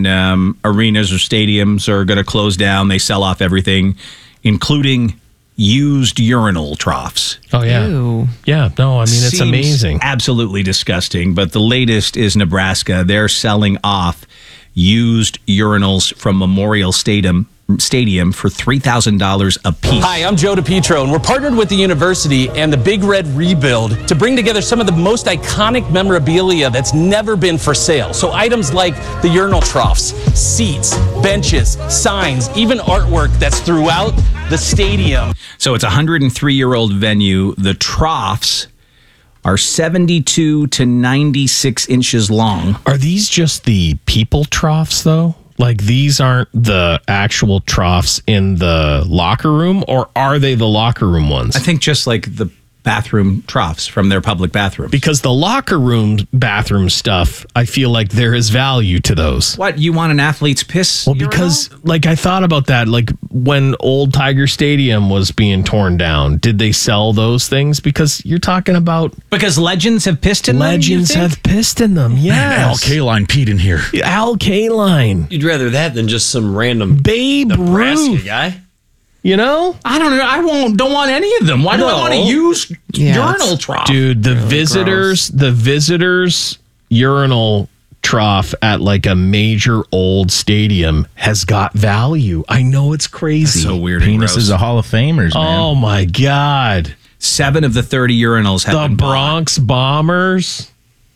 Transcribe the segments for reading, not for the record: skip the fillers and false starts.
when arenas or stadiums are going to close down, they sell off everything, including used urinal troughs. Oh, yeah. Ew. Yeah, no, I mean, it's Seems amazing. Absolutely disgusting. But the latest is Nebraska. They're selling off used urinals from Memorial Stadium for $3,000 a piece. Hi, I'm Joe DePietro, and we're partnered with the university and the Big Red Rebuild to bring together some of the most iconic memorabilia that's never been for sale. So items like the urinal troughs, seats, benches, signs, even artwork that's throughout the stadium. So it's a 103-year-old venue. The troughs are 72 to 96 inches long. Are these just the people troughs, though? Like, these aren't the actual troughs in the locker room, or are they the locker room ones? I think just like the bathroom troughs from their public bathrooms. Because the locker room bathroom stuff, I feel like there is value to those. What, you want an athlete's piss? Well, because, like, I thought about that. Like, when old Tiger Stadium was being torn down, did they sell those things? Because you're talking about... Because legends have pissed in them, Legends have pissed in them, yes. Al Kaline peed in here. Al Kaline. You'd rather that than just some random Babe Nebraska Ruth. guy. You know? I don't know. Don't want any of them. Why do I want to use urinal trough? Dude, the visitors urinal trough at like a major old stadium has got value. I know it's crazy. That's so weird. And Penis gross. is a Hall of Famers, man. Oh my God. 7 of the 30 urinals have The been bought. Bronx Bombers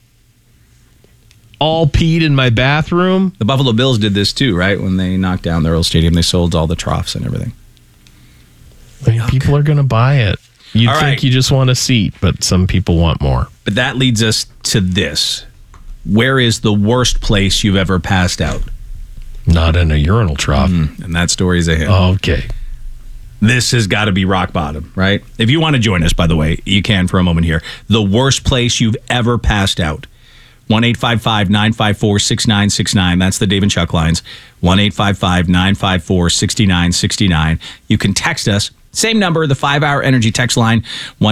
all peed in my bathroom. The Buffalo Bills did this too, right? When they knocked down their old stadium, they sold all the troughs and everything. I mean, people are going to buy it. You'd All think right. you just want a seat, but some people want more. But that leads us to this. Where is the worst place you've ever passed out? Not in a urinal trough. And that story's a hit. Okay. This has got to be rock bottom, right? If you want to join us, by the way, you can for a moment here. The worst place you've ever passed out. 1-855-954-6969. That's the Dave and Chuck lines. 1-855-954-6969. You can text us. Same number, the 5-hour energy text line.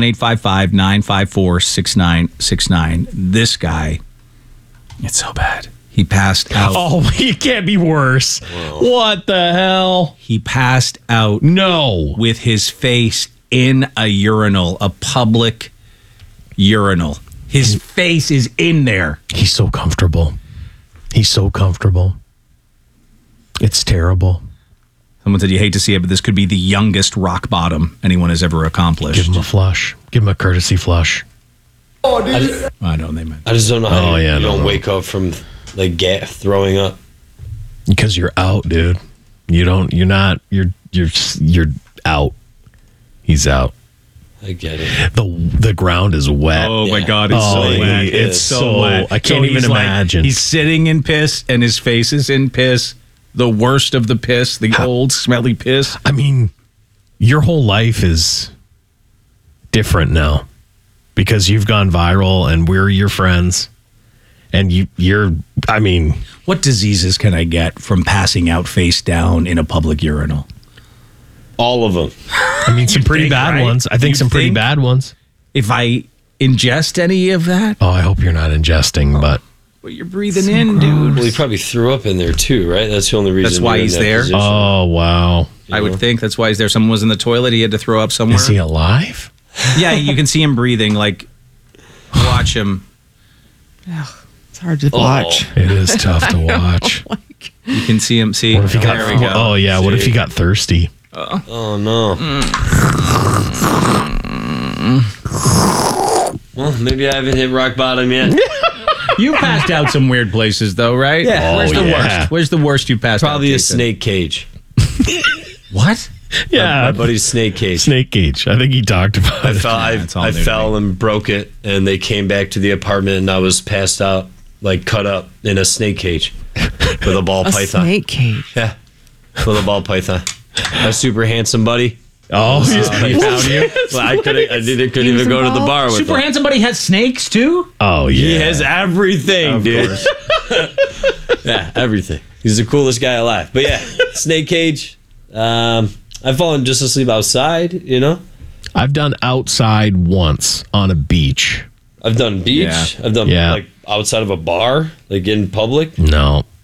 1-855-954-6969. This guy, it's so bad. He passed out. Oh, it can't be worse. What the hell? He passed out No. with his face in a urinal, a public urinal. His face is in there. He's so comfortable. He's so comfortable. It's terrible. Someone said you hate to see it, but this could be the youngest rock bottom anyone has ever accomplished. Give him a flush. Give him a courtesy flush. I know they meant. I just don't know how you no, don't no. wake up from like throwing up. Because you're out, dude. You're out. He's out. I get it. The ground is wet. Oh my God, it's so wet. It's so wet. I can't even he's like- imagine. he's sitting in piss and his face is in piss. The worst of the piss, the old smelly piss. I mean, your whole life is different now because you've gone viral and we're your friends. And I mean, What diseases can I get from passing out face down in a public urinal? All of them. I mean, some pretty think, bad right? ones. I think You some pretty think? bad ones. If I ingest any of that, Oh, I hope you're not ingesting, but well, you're breathing in, dude. Well, he probably threw up in there too, right? That's the only reason. That's why you're in he's that there? position. oh wow, I would think that's why he's there. Someone was in the toilet. He had to throw up somewhere. is he alive? Yeah, you can see him breathing. Like, watch him. It's hard to watch. It is tough to watch. You can see him. See, What if he got? there we go. Oh yeah, what if he got thirsty? Oh no. Well, maybe I haven't hit rock bottom yet. You passed out some weird places, though, right? Yeah. Where's Oh, the yeah. worst? Where's the worst you passed out? Probably a Jason? snake cage. What? Yeah, My buddy's snake cage. snake cage. I think he talked about I it. fell, it's all I new to fell me. and broke it, and they came back to the apartment, and I was passed out, like cut up in a snake cage with a ball A python. snake cage. Yeah, with a ball python. A super handsome buddy. Oh, He found you. Well, I couldn't even go to the bar with Super him. handsome buddy has snakes too. oh He yeah. has everything, dude. Yeah, everything. He's the coolest guy alive. But yeah, snake cage. I've fallen just asleep outside, you know? I've done outside once on a beach. I've done beach. Yeah. I've done Yeah. like outside of a bar, like in public. No,